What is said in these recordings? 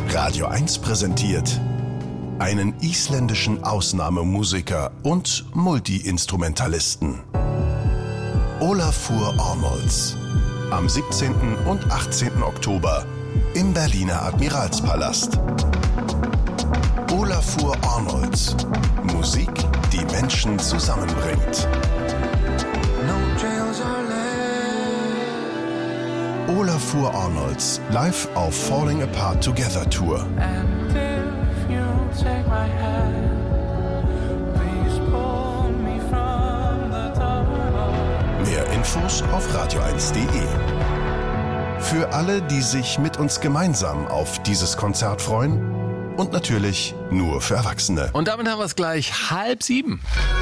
Radio 1 präsentiert einen isländischen Ausnahmemusiker und Multi-Instrumentalisten. Ólafur Arnalds. Am 17. und 18. Oktober im Berliner Admiralspalast. Ólafur Arnalds. Musik, die Menschen zusammenbringt. Ólafur Arnalds live auf Falling Apart Together Tour. Mehr Infos auf radio1.de. Für alle, die sich mit uns gemeinsam auf dieses Konzert freuen und natürlich nur für Erwachsene. Und damit haben wir es gleich 6:30.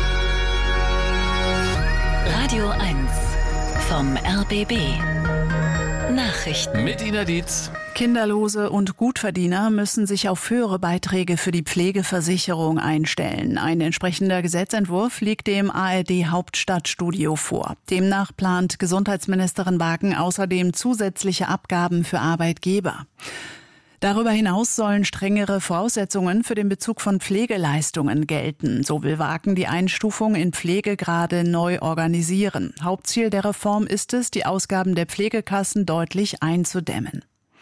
Radio 1 vom RBB. Nachrichten. Mit Ina Dietz. Kinderlose und Gutverdiener müssen sich auf höhere Beiträge für die Pflegeversicherung einstellen. Ein entsprechender Gesetzentwurf liegt dem ARD-Hauptstadtstudio vor. Demnach plant Gesundheitsministerin Wagen außerdem zusätzliche Abgaben für Arbeitgeber. Darüber hinaus sollen strengere Voraussetzungen für den Bezug von Pflegeleistungen gelten. So will Wagen die Einstufung in Pflegegrade neu organisieren. Hauptziel der Reform ist es, die Ausgaben der Pflegekassen deutlich einzudämmen.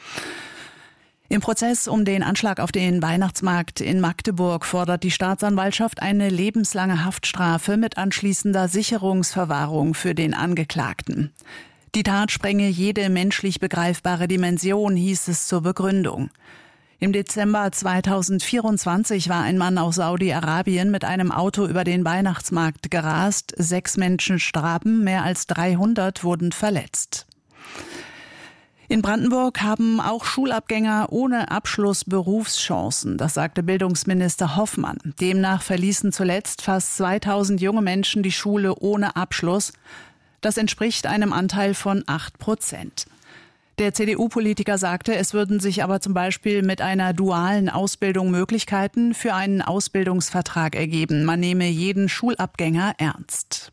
Im Prozess um den Anschlag auf den Weihnachtsmarkt in Magdeburg fordert die Staatsanwaltschaft eine lebenslange Haftstrafe mit anschließender Sicherungsverwahrung für den Angeklagten. Die Tat sprenge jede menschlich begreifbare Dimension, hieß es zur Begründung. Im Dezember 2024 war ein Mann aus Saudi-Arabien mit einem Auto über den Weihnachtsmarkt gerast. 6 Menschen starben, mehr als 300 wurden verletzt. In Brandenburg haben auch Schulabgänger ohne Abschluss Berufschancen, das sagte Bildungsminister Hoffmann. Demnach verließen zuletzt fast 2000 junge Menschen die Schule ohne Abschluss. Das entspricht einem Anteil von 8%. Der CDU-Politiker sagte, es würden sich aber zum Beispiel mit einer dualen Ausbildung Möglichkeiten für einen Ausbildungsvertrag ergeben. Man nehme jeden Schulabgänger ernst.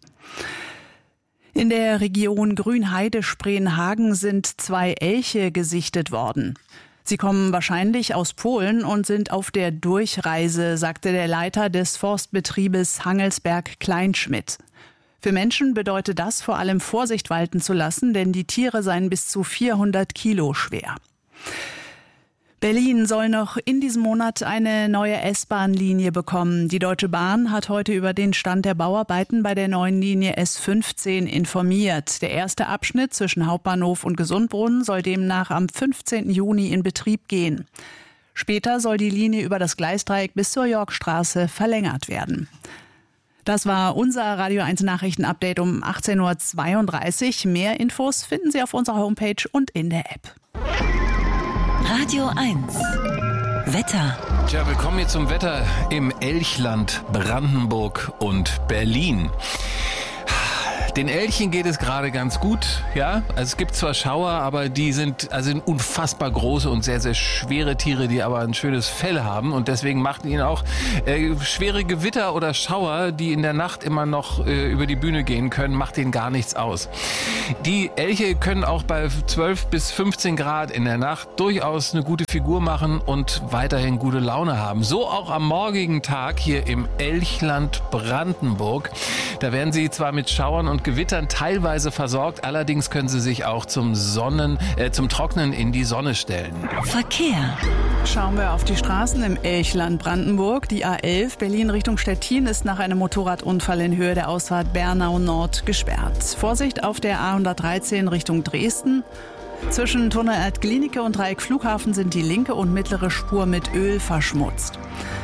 In der Region Grünheide-Spreenhagen sind 2 Elche gesichtet worden. Sie kommen wahrscheinlich aus Polen und sind auf der Durchreise, sagte der Leiter des Forstbetriebes Hangelsberg-Kleinschmidt. Für Menschen bedeutet das vor allem Vorsicht walten zu lassen, denn die Tiere seien bis zu 400 Kilo schwer. Berlin soll noch in diesem Monat eine neue S-Bahn-Linie bekommen. Die Deutsche Bahn hat heute über den Stand der Bauarbeiten bei der neuen Linie S15 informiert. Der erste Abschnitt zwischen Hauptbahnhof und Gesundbrunnen soll demnach am 15. Juni in Betrieb gehen. Später soll die Linie über das Gleisdreieck bis zur Yorkstraße verlängert werden. Das war unser Radio 1 Nachrichten-Update um 18.32 Uhr. Mehr Infos finden Sie auf unserer Homepage und in der App. Radio 1 Wetter. Tja, willkommen hier zum Wetter im Elchland, Brandenburg und Berlin. Den Elchen geht es gerade ganz gut, ja. Also es gibt zwar Schauer, aber die sind unfassbar große und sehr, sehr schwere Tiere, die aber ein schönes Fell haben. Und deswegen machten ihnen auch schwere Gewitter oder Schauer, die in der Nacht immer noch über die Bühne gehen können, macht ihnen gar nichts aus. Die Elche können auch bei 12 bis 15 Grad in der Nacht durchaus eine gute Figur machen und weiterhin gute Laune haben. So auch am morgigen Tag hier im Elchland Brandenburg. Da werden sie zwar mit Schauern und Gewittern teilweise versorgt, allerdings können sie sich auch zum Trocknen in die Sonne stellen. Verkehr. Schauen wir auf die Straßen im Elchland Brandenburg. Die A11 Berlin Richtung Stettin ist nach einem Motorradunfall in Höhe der Ausfahrt Bernau Nord gesperrt. Vorsicht auf der A113 Richtung Dresden. Zwischen Tunnel Erdklinike und Dreieck Flughafen sind die linke und mittlere Spur mit Öl verschmutzt.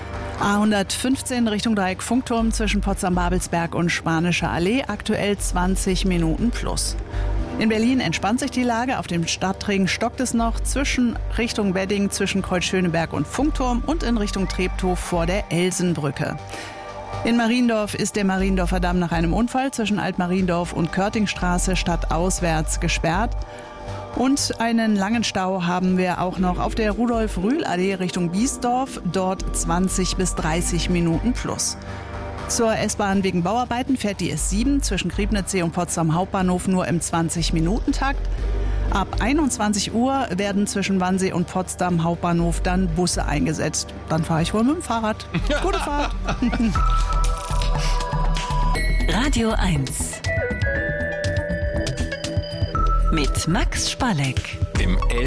A115 Richtung Dreieck Funkturm zwischen Potsdam-Babelsberg und Spanischer Allee, aktuell 20 Minuten plus. In Berlin entspannt sich die Lage. Auf dem Stadtring stockt es noch Richtung Wedding zwischen Kreuzschöneberg und Funkturm und in Richtung Treptow vor der Elsenbrücke. In Mariendorf ist der Mariendorfer Damm nach einem Unfall zwischen Altmariendorf und Körtingstraße stadtauswärts gesperrt. Und einen langen Stau haben wir auch noch auf der Rudolf-Rühl-Allee Richtung Biesdorf, dort 20 bis 30 Minuten plus. Zur S-Bahn wegen Bauarbeiten fährt die S7 zwischen Griebnitzsee und Potsdam Hauptbahnhof nur im 20-Minuten-Takt. Ab 21 Uhr werden zwischen Wannsee und Potsdam Hauptbahnhof dann Busse eingesetzt. Dann fahre ich wohl mit dem Fahrrad. Gute Fahrt. Radio 1 mit Max Spalleck. Im